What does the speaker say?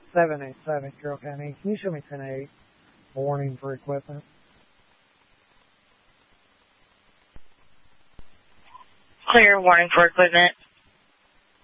787, Carroll County. Can you show me 10-8? Warning for equipment. Clear, warning for equipment.